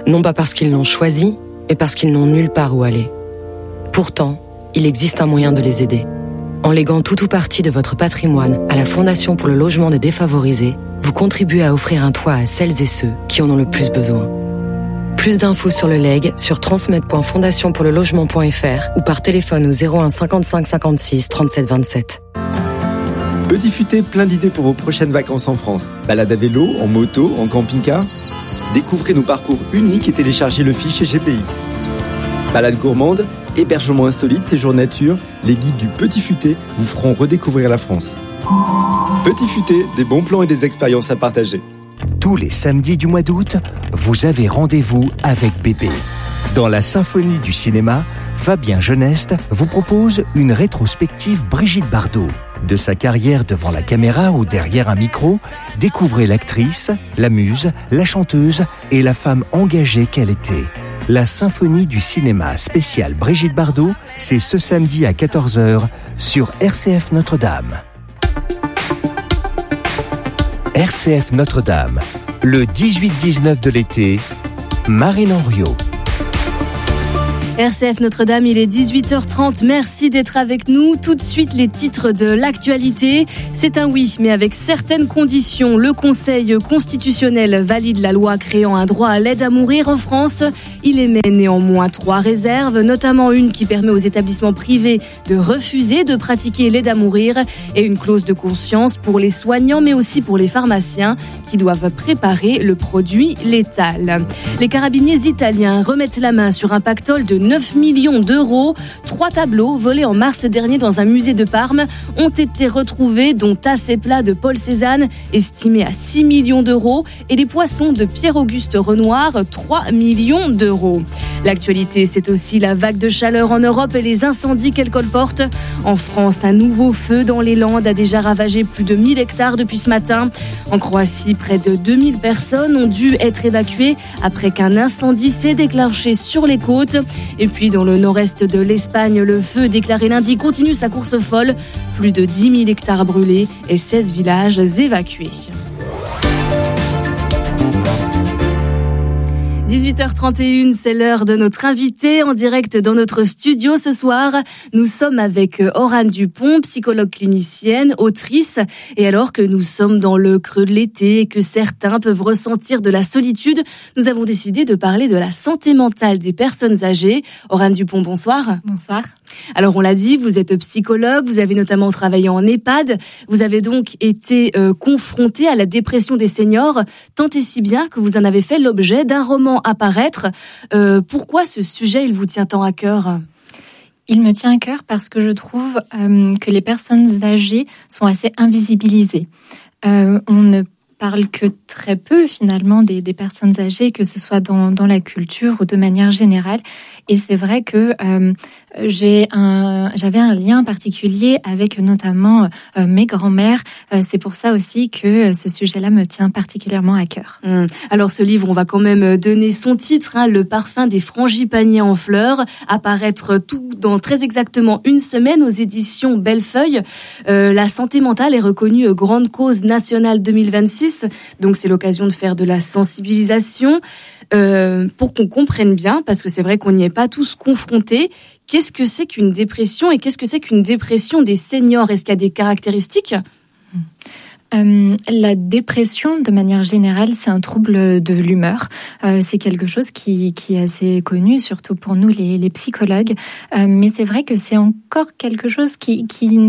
Non pas parce qu'ils l'ont choisi, mais parce qu'ils n'ont nulle part où aller. Pourtant, il existe un moyen de les aider. En léguant tout ou partie de votre patrimoine à la Fondation pour le logement des défavorisés, vous contribuez à offrir un toit à celles et ceux qui en ont le plus besoin. Plus d'infos sur le legs sur transmed.fondationpourlelogement.fr ou par téléphone au 01 55 56 37 27. Petit Futé, plein d'idées pour vos prochaines vacances en France. Balade à vélo, en moto, en camping-car. Découvrez nos parcours uniques et téléchargez le fichier GPX. Balade gourmande, hébergement insolite, séjour nature, les guides du Petit Futé vous feront redécouvrir la France. Petit Futé, des bons plans et des expériences à partager. Tous les samedis du mois d'août, vous avez rendez-vous avec Pépé. Dans la symphonie du cinéma, Fabien Geneste vous propose une rétrospective Brigitte Bardot. De sa carrière devant la caméra ou derrière un micro, découvrez l'actrice, la muse, la chanteuse et la femme engagée qu'elle était. La symphonie du cinéma spécial Brigitte Bardot, c'est ce samedi à 14h sur RCF Notre-Dame. RCF Notre-Dame, le 18-19 de l'été, Marine Henriot. RCF Notre-Dame, il est 18h30. Merci d'être avec nous. Tout de suite, les titres de l'actualité. C'est un oui, mais avec certaines conditions. Le Conseil constitutionnel valide la loi créant un droit à l'aide à mourir en France. Il émet néanmoins 3 réserves, notamment une qui permet aux établissements privés de refuser de pratiquer l'aide à mourir et une clause de conscience pour les soignants, mais aussi pour les pharmaciens qui doivent préparer le produit létal. Les carabiniers italiens remettent la main sur un pactole de 9 millions d'euros. 3 tableaux volés en mars dernier dans un musée de Parme ont été retrouvés, dont Tasses et plats de Paul Cézanne, estimés à 6 millions d'euros, et les poissons de Pierre-Auguste Renoir, 3 millions d'euros. L'actualité, c'est aussi la vague de chaleur en Europe et les incendies qu'elle colporte. En France, un nouveau feu dans les Landes a déjà ravagé plus de 1000 hectares depuis ce matin. En Croatie, près de 2000 personnes ont dû être évacuées après qu'un incendie s'est déclenché sur les côtes. Et puis dans le nord-est de l'Espagne, le feu déclaré lundi continue sa course folle. Plus de 10 000 hectares brûlés et 16 villages évacués. 18h31, c'est l'heure de notre invité en direct dans notre studio ce soir. Nous sommes avec Orane Dupont, psychologue clinicienne, autrice. Et alors que nous sommes dans le creux de l'été et que certains peuvent ressentir de la solitude, nous avons décidé de parler de la santé mentale des personnes âgées. Orane Dupont, bonsoir. Bonsoir. Alors on l'a dit, vous êtes psychologue, vous avez notamment travaillé en EHPAD, vous avez donc été confronté à la dépression des seniors, tant et si bien que vous en avez fait l'objet d'un roman à paraître. Pourquoi ce sujet, il vous tient tant à cœur ? Il me tient à cœur parce que je trouve que les personnes âgées sont assez invisibilisées. On ne parle que très peu finalement des personnes âgées, que ce soit dans la culture ou de manière générale. Et c'est vrai que j'avais un lien particulier avec notamment mes grands-mères. C'est pour ça aussi que ce sujet-là me tient particulièrement à cœur. Alors ce livre, on va quand même donner son titre, Le parfum des frangipaniers en fleurs, apparaître tout dans très exactement une semaine aux éditions Bellefeuille. La santé mentale est reconnue grande cause nationale 2026, donc c'est l'occasion de faire de la sensibilisation. Pour qu'on comprenne bien, parce que c'est vrai qu'on n'y est pas tous confrontés, qu'est-ce que c'est qu'une dépression et qu'est-ce que c'est qu'une dépression des seniors ? Est-ce qu'il y a des caractéristiques ? La dépression, de manière générale, c'est un trouble de l'humeur. C'est quelque chose qui est assez connu, surtout pour nous les psychologues. Mais c'est vrai que c'est encore quelque chose qui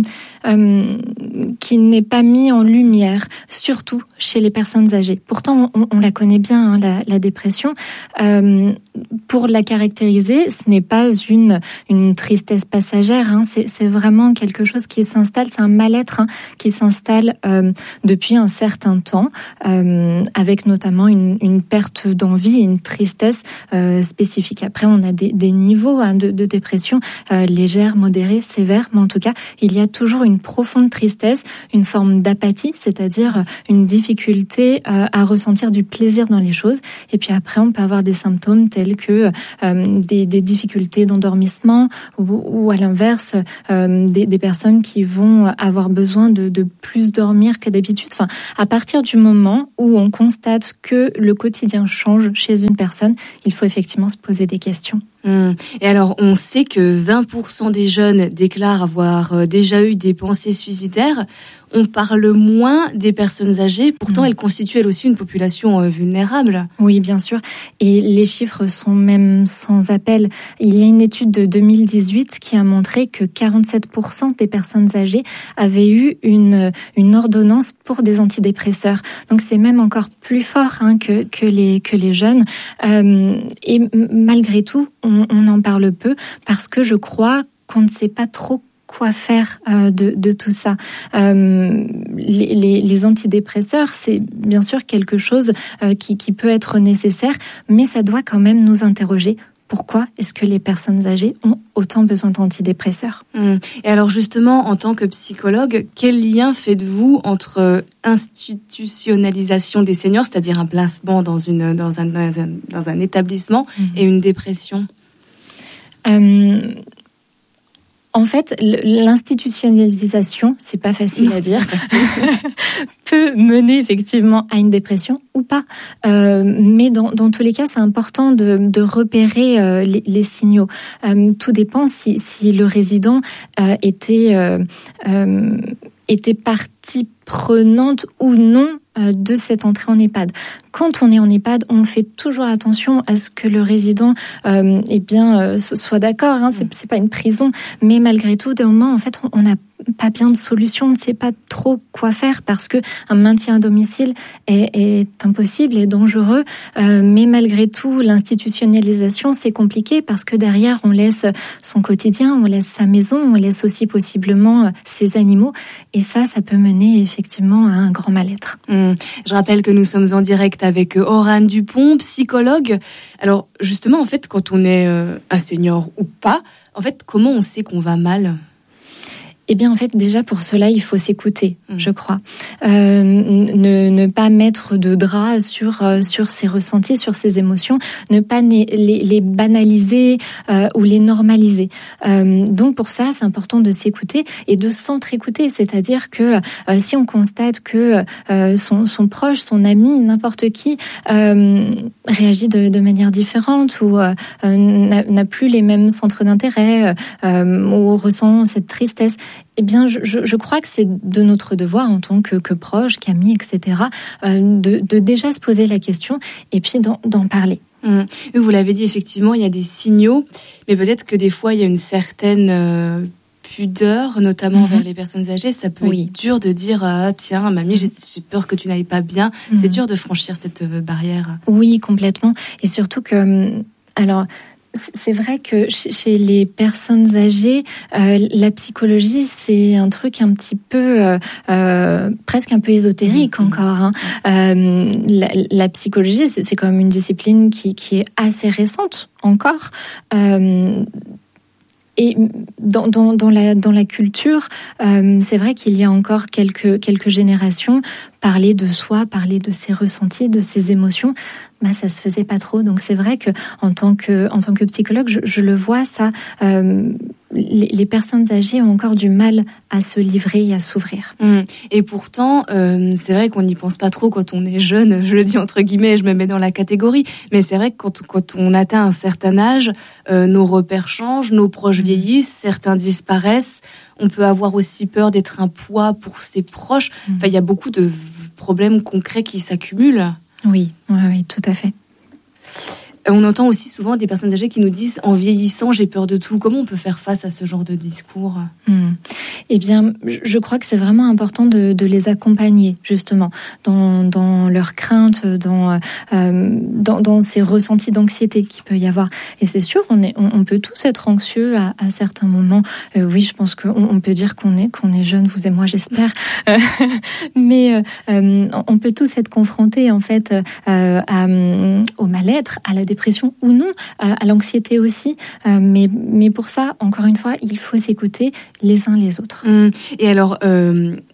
n'est pas mis en lumière, surtout chez les personnes âgées. Pourtant, on la connaît bien, la dépression. Pour la caractériser, ce n'est pas une tristesse passagère. C'est vraiment quelque chose qui s'installe. C'est un mal-être qui s'installe depuis un certain temps, avec notamment une perte d'envie et une tristesse spécifique. Après, on a des niveaux de dépression, légère, modérée, sévère, mais en tout cas, il y a toujours une profonde tristesse, une forme d'apathie, c'est-à-dire une difficulté à ressentir du plaisir dans les choses. Et puis après, on peut avoir des symptômes tels telles que des difficultés d'endormissement ou à l'inverse, des personnes qui vont avoir besoin de plus dormir que d'habitude. Enfin, à partir du moment où on constate que le quotidien change chez une personne, il faut effectivement se poser des questions. Et alors, on sait que 20% des jeunes déclarent avoir déjà eu des pensées suicidaires. On parle moins des personnes âgées. Pourtant, elles constituent elles aussi une population vulnérable. Oui, bien sûr. Et les chiffres sont même sans appel. Il y a une étude de 2018 qui a montré que 47% des personnes âgées avaient eu une ordonnance pour des antidépresseurs. Donc, c'est même encore plus fort que les jeunes. Et malgré tout, on en parle peu parce que je crois qu'on ne sait pas trop quoi faire de tout ça. Les antidépresseurs, c'est bien sûr quelque chose qui peut être nécessaire, mais ça doit quand même nous interroger. Pourquoi est-ce que les personnes âgées ont autant besoin d'antidépresseurs ? Et alors justement, en tant que psychologue, quel lien faites-vous entre institutionnalisation des seniors, c'est-à-dire un placement dans un établissement, et une dépression ? En fait, l'institutionnalisation, c'est pas facile à dire, peut mener effectivement à une dépression ou pas. Mais dans tous les cas, c'est important de repérer les signaux. Tout dépend si le résident était partie prenante ou non de cette entrée en EHPAD. Quand on est en EHPAD, on fait toujours attention à ce que le résident soit d'accord. C'est pas une prison, mais malgré tout, d'un moment, en fait, on n'a pas bien de solution, on ne sait pas trop quoi faire parce que un maintien à domicile est impossible et dangereux. Mais malgré tout, l'institutionnalisation, c'est compliqué parce que derrière, on laisse son quotidien, on laisse sa maison, on laisse aussi possiblement ses animaux. Et ça peut mener effectivement à un grand mal-être. Je rappelle que nous sommes en direct avec Orane Dupont, psychologue. Alors justement, en fait, quand on est un senior ou pas, en fait, comment on sait qu'on va mal ? Eh bien, en fait, déjà, pour cela, il faut s'écouter, je crois. Ne pas mettre de drap sur ses ressentis, sur ses émotions, ne pas les banaliser ou les normaliser. Donc, pour ça, c'est important de s'écouter et de s'entre-écouter. C'est-à-dire que si on constate que son proche, son ami, n'importe qui, réagit de manière différente ou n'a plus les mêmes centres d'intérêt ou ressent cette tristesse, eh bien, je crois que c'est de notre devoir en tant que proche, qu'ami, etc., de déjà se poser la question et puis d'en parler. Vous l'avez dit, effectivement, il y a des signaux, mais peut-être que des fois, il y a une certaine pudeur, notamment vers les personnes âgées. Ça peut être dur de dire « Tiens, mamie, j'ai peur que tu n'ailles pas bien ». C'est dur de franchir cette barrière. Oui, complètement. Et surtout que... Alors, c'est vrai que chez les personnes âgées, la psychologie, c'est un truc un petit peu, presque un peu ésotérique encore. La psychologie, c'est quand même une discipline qui est assez récente encore. Et dans la culture, c'est vrai qu'il y a encore quelques générations, parler de soi, parler de ses ressentis, de ses émotions, ça se faisait pas trop. Donc c'est vrai que en tant que psychologue, je le vois ça. Les personnes âgées ont encore du mal à se livrer et à s'ouvrir. Et pourtant, c'est vrai qu'on n'y pense pas trop quand on est jeune, je le dis entre guillemets, je me mets dans la catégorie, mais c'est vrai que quand on atteint un certain âge, nos repères changent, nos proches vieillissent, certains disparaissent, on peut avoir aussi peur d'être un poids pour ses proches. Enfin, il y a beaucoup de problèmes concrets qui s'accumulent. Oui, tout à fait. On entend aussi souvent des personnes âgées qui nous disent « En vieillissant, j'ai peur de tout ». Comment on peut faire face à ce genre de discours ? Eh bien, je crois que c'est vraiment important de les accompagner, justement, dans leurs craintes, dans ces ressentis d'anxiété qu'il peut y avoir. Et c'est sûr, on peut tous être anxieux à certains moments. Oui, je pense qu'on peut dire qu'on est jeune, vous et moi, j'espère. Mais on peut tous être confrontés, en fait, au mal-être, à la dépression ou non, à l'anxiété aussi. Mais pour ça, encore une fois, il faut s'écouter les uns les autres. Et alors,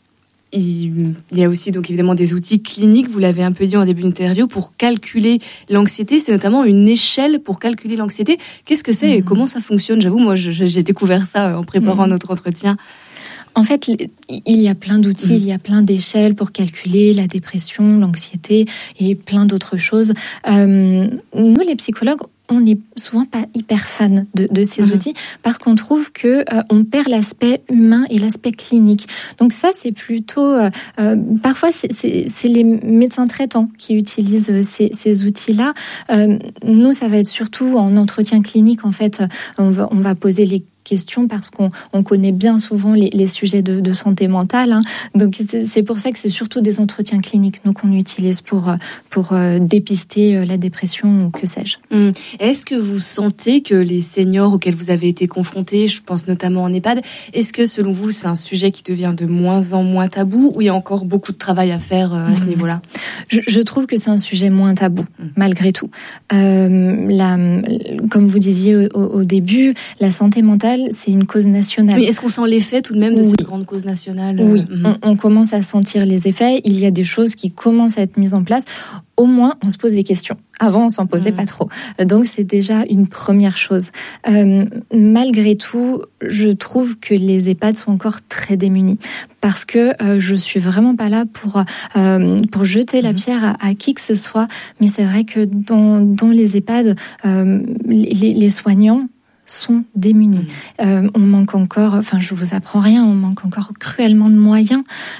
il y a aussi donc évidemment des outils cliniques, vous l'avez un peu dit en début d'interview, pour calculer l'anxiété. C'est notamment une échelle pour calculer l'anxiété. Qu'est-ce que c'est et comment ça fonctionne? J'avoue, moi, j'ai découvert ça en préparant notre entretien. En fait, il y a plein d'outils, il y a plein d'échelles pour calculer la dépression, l'anxiété et plein d'autres choses. Nous, les psychologues, on n'est souvent pas hyper fans de ces outils parce qu'on trouve que on perd l'aspect humain et l'aspect clinique. Donc ça, c'est plutôt... parfois, c'est les médecins traitants qui utilisent ces outils-là. Nous, ça va être surtout en entretien clinique, en fait. On va poser les questions parce qu'on connaît bien souvent les sujets de santé mentale. Hein. Donc c'est pour ça que c'est surtout des entretiens cliniques, nous, qu'on utilise pour dépister la dépression ou que sais-je. Est-ce que vous sentez que les seniors auxquels vous avez été confrontés, je pense notamment en EHPAD, est-ce que selon vous c'est un sujet qui devient de moins en moins tabou ou il y a encore beaucoup de travail à faire à ce niveau-là? Je trouve que c'est un sujet moins tabou, malgré tout. Comme vous disiez au début, la santé mentale, c'est une cause nationale. Mais est-ce qu'on sent l'effet tout de même de cette grande cause nationale? Oui, on commence à sentir les effets. Il y a des choses qui commencent à être mises en place. Au moins, on se pose des questions. Avant, on s'en posait pas trop. Donc, c'est déjà une première chose. Malgré tout, je trouve que les EHPAD sont encore très démunis. Parce que je suis vraiment pas là pour jeter la pierre à qui que ce soit. Mais c'est vrai que dans les EHPAD, les soignants sont démunis. On manque encore, enfin je vous apprends rien, on manque encore cruellement de moyens.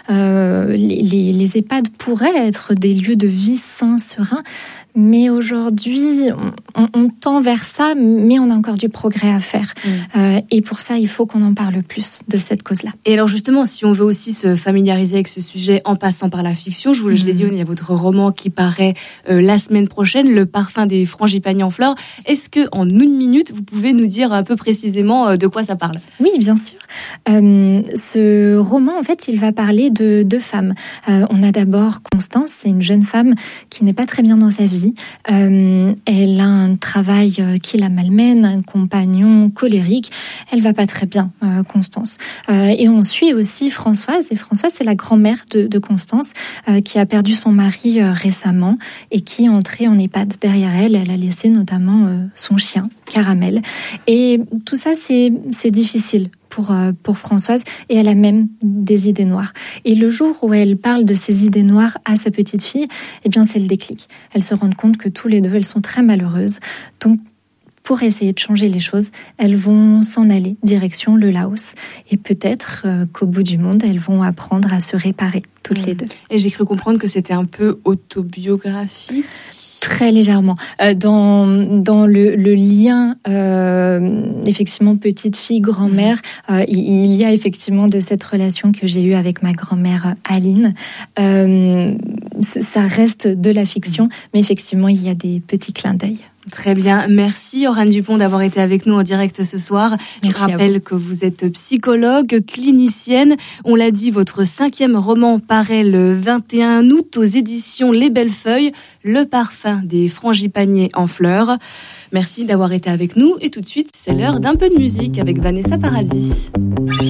Les EHPAD pourraient être des lieux de vie sains, sereins, mais aujourd'hui on tend vers ça, mais on a encore du progrès à faire. Et pour ça, il faut qu'on en parle plus de cette cause-là. Et alors justement, si on veut aussi se familiariser avec ce sujet en passant par la fiction, je l'ai dit, il y a votre roman qui paraît la semaine prochaine, Le parfum des frangipaniers en fleurs. Est-ce que en une minute, vous pouvez nous dire un peu précisément de quoi ça parle? Oui, bien sûr. Ce roman, en fait, il va parler de deux femmes. On a d'abord Constance, c'est une jeune femme qui n'est pas très bien dans sa vie. Elle a un travail qui la malmène, un compagnon colérique. Elle va pas très bien, Constance. Et on suit aussi Françoise. Et Françoise, c'est la grand-mère de Constance qui a perdu son mari récemment et qui est entrée en EHPAD. Derrière elle, elle a laissé notamment son chien, Caramel. Et tout ça, c'est difficile pour Françoise, et elle a même des idées noires. Et le jour où elle parle de ces idées noires à sa petite fille, eh bien c'est le déclic. Elles se rendent compte que tous les deux, elles sont très malheureuses. Donc, pour essayer de changer les choses, elles vont s'en aller direction le Laos. Et peut-être qu'au bout du monde, elles vont apprendre à se réparer, toutes les deux. Et j'ai cru comprendre que c'était un peu autobiographique. Très légèrement. Dans le lien, effectivement, petite fille, grand-mère, il y a effectivement de cette relation que j'ai eue avec ma grand-mère Aline. Ça reste de la fiction, mais effectivement, il y a des petits clins d'œil. Très bien. Merci, Aurane Dupont, d'avoir été avec nous en direct ce soir. Merci. Je rappelle que vous êtes psychologue, clinicienne. On l'a dit, votre 5e roman paraît le 21 août aux éditions Les Belles Feuilles, Le parfum des frangipaniers en fleurs. Merci d'avoir été avec nous. Et tout de suite, c'est l'heure d'un peu de musique avec Vanessa Paradis.